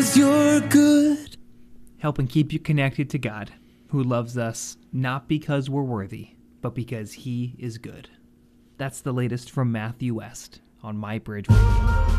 'cause you're good. Helping keep you connected to God, who loves us not because we're worthy, but because he is good. That's the latest from Matthew West on My Bridge Radio.